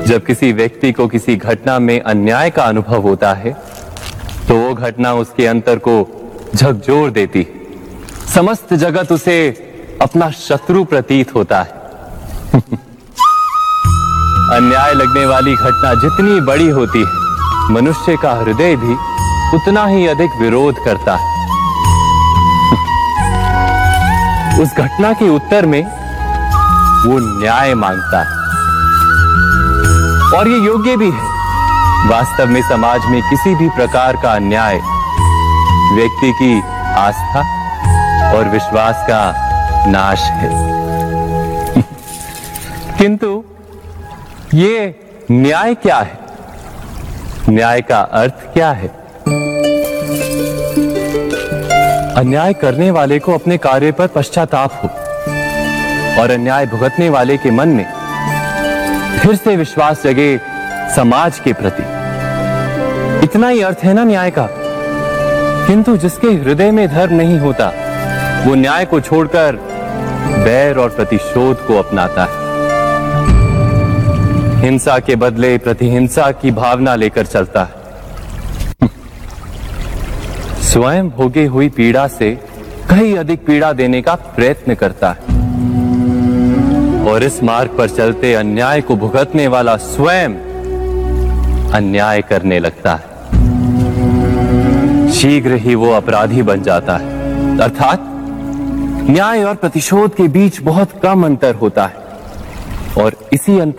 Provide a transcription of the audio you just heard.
जब किसी व्यक्ति को किसी घटना में अन्याय का अनुभव होता है तो वो घटना उसके अंतर को झकझोर देती है। समस्त जगत उसे अपना शत्रु प्रतीत होता है। अन्याय लगने वाली घटना जितनी बड़ी होती है, मनुष्य का हृदय भी उतना ही अधिक विरोध करता है। उस घटना के उत्तर में वो न्याय मांगता है और ये योग्य भी है। वास्तव में समाज में किसी भी प्रकार का अन्याय व्यक्ति की आस्था और विश्वास का नाश है। किंतु ये न्याय क्या है? न्याय का अर्थ क्या है? अन्याय करने वाले को अपने कार्य पर पश्चाताप हो और अन्याय भुगतने वाले के मन में फिर से विश्वास जगे समाज के प्रति। इतना ही अर्थ है ना न्याय का। किंतु जिसके हृदय में धर्म नहीं होता वो न्याय को छोड़कर बैर और प्रतिशोध को अपनाता है। हिंसा के बदले प्रतिहिंसा की भावना लेकर चलता है। स्वयं भोगी हुई पीड़ा से कहीं अधिक पीड़ा देने का प्रयत्न करता है और इस मार्ग पर चलते अन्याय को भुगतने वाला स्वयं अन्याय करने लगता है। शीघ्र ही वो अपराधी बन जाता है। अर्थात न्याय और प्रतिशोध के बीच बहुत कम अंतर होता है और इसी अंतर